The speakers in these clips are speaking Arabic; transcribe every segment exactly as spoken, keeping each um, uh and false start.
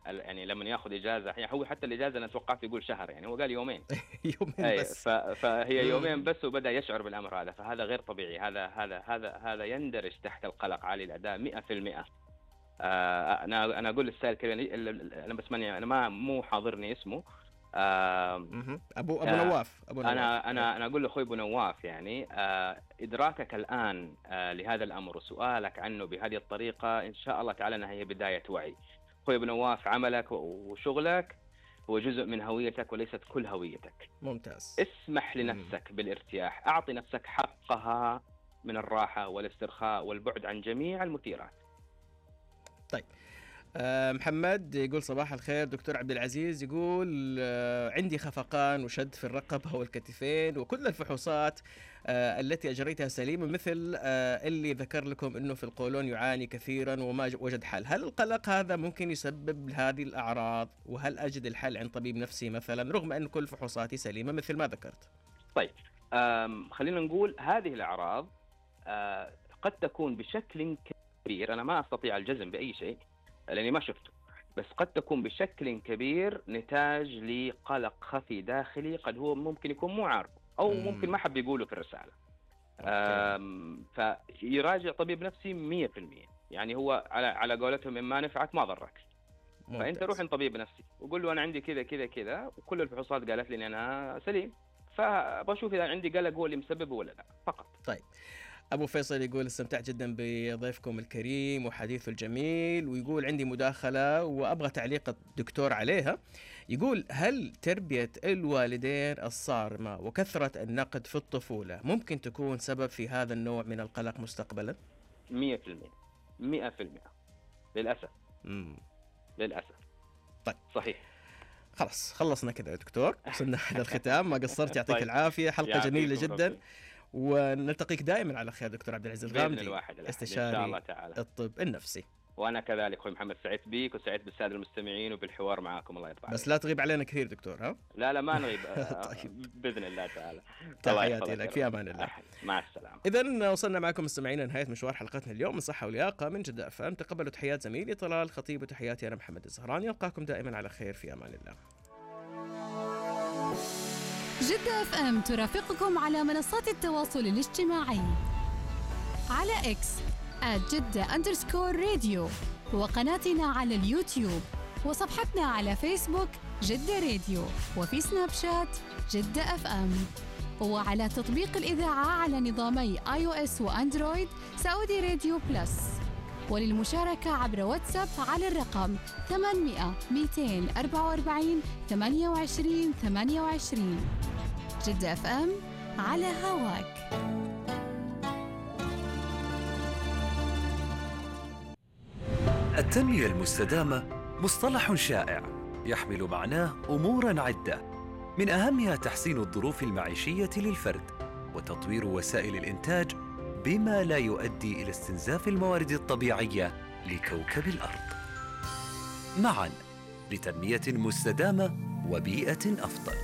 يعني لما ياخذ اجازه، يعني هو حتى الاجازه انا توقعت يقول شهر، يعني هو قال يومين. يومين اي بس. فهي يومين بس وبدا يشعر بالامر هذا، فهذا غير طبيعي. هذا هذا هذا هذا يندرج تحت القلق عالي الاداء مئة في المئة. آه انا انا اقول للسائل كذا، انا بس ماني انا ما مو حاضرني اسمه. آه ابو ابو نواف ابو نواف انا انا انا اقول لاخوي ابو نواف، يعني آه ادراكك الان آه لهذا الامر وسؤالك عنه بهذه الطريقه ان شاء الله تعالى انها هي بدايه وعي. اخوي ابو نواف، عملك وشغلك هو جزء من هويتك وليست كل هويتك. ممتاز. اسمح لنفسك مم. بالارتياح، اعطي نفسك حقها من الراحه والاسترخاء والبعد عن جميع المثيرات. طيب أه محمد يقول صباح الخير دكتور عبد العزيز، يقول أه عندي خفقان وشد في الرقبة والكتفين وكل الفحوصات أه التي أجريتها سليمة، مثل أه اللي ذكر لكم أنه في القولون يعاني كثيرا وما وجد حل. هل القلق هذا ممكن يسبب هذه الأعراض؟ وهل أجد الحل عند طبيب نفسي مثلا رغم أن كل فحوصاتي سليمة مثل ما ذكرت؟ طيب خلينا نقول هذه الأعراض أه قد تكون بشكل كبير، أنا ما أستطيع الجزم بأي شيء لأني ما شفته، بس قد تكون بشكل كبير نتاج لقلق خفي داخلي قد هو ممكن يكون مو عارفه أو مم. ممكن ما حب يقوله في الرسالة. فيراجع طبيب نفسي مية في المية. يعني هو على على قولتهم إن ما نفعك ما ضرك. ممتاز. فأنت روح عند طبيب نفسي وقول له أنا عندي كذا كذا كذا وكل الفحوصات قالت لي إن أنا سليم، فبشوف إذا عندي قلق هو اللي مسببه ولا لا فقط. طيب أبو فيصل يقول استمتعت جدا بضيفكم الكريم وحديثه الجميل، ويقول عندي مداخلة وأبغى تعليق الدكتور عليها. يقول هل تربية الوالدين الصارمة وكثرة النقد في الطفولة ممكن تكون سبب في هذا النوع من القلق مستقبلا؟ مية في المية مئة في المئة للأسف. مم. للأسف. طيب صحيح. خلاص خلصنا كذا يا دكتور، وصلنا إلى الختام. ما قصرت، يعطيك طيب. العافية، حلقة جميلة جدا ربي. ونلتقيك دائما على خير دكتور عبد العزيز الغامدي، استشاري الطب النفسي. وانا كذلك اخوي محمد، سعدت بيك وسعدت بالساده المستمعين وبالحوار معاكم. الله يرضى عليك. بس لا تغيب علينا كثير دكتور. ها لا لا ما نغيب. طيب. باذن الله تعالى. تحياتي لك، في امان الله. مع السلامه. اذا وصلنا معكم مستمعينا لنهايه مشوار حلقتنا اليوم من صحه ولياقه من جدة اف ام. تقبلوا تحيات زميلي طلال خطيب وتحياتي انا محمد الزهراني. القاكم دائما على خير، في امان الله. جدة اف ام ترافقكم على منصات التواصل الاجتماعي على اكس آت جدة أندرسكور راديو، وقناتنا على اليوتيوب، وصفحتنا على فيسبوك جدة راديو، وفي سناب شات جدة اف ام، وعلى تطبيق الإذاعة على نظامي آي أو إس وأندرويد سعودي راديو بلس. وللمشاركة عبر واتساب على الرقم ثمانمئة مئتين وأربعة وأربعين ثمانية وعشرين ثمانية وعشرين. جدة اف ام على هواك. التنمية المستدامة مصطلح شائع يحمل معناه أموراً عدة، من أهمها تحسين الظروف المعيشية للفرد وتطوير وسائل الإنتاج بما لا يؤدي إلى استنزاف الموارد الطبيعية لكوكب الأرض، معاً لتنمية مستدامة وبيئة أفضل.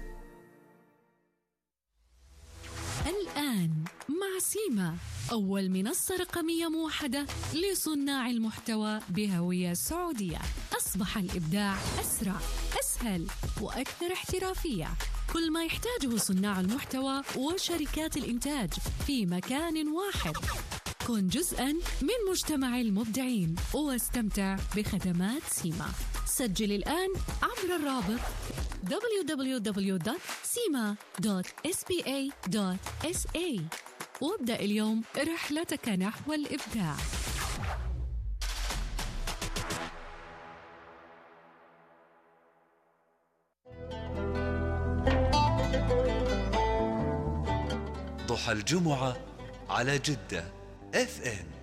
الآن مع سيما، أول منصة رقمية موحدة لصناع المحتوى بهوية سعودية. أصبح الإبداع أسرع، أسهل وأكثر احترافية. كل ما يحتاجه صناع المحتوى وشركات الإنتاج في مكان واحد. كن جزءاً من مجتمع المبدعين واستمتع بخدمات سيما. سجل الآن عبر الرابط دبليو دبليو دبليو دوت سيما دوت إس بي إيه دوت إس إيه وابدأ اليوم رحلتك نحو الإبداع. ضحى الجمعة على جدة اف ام.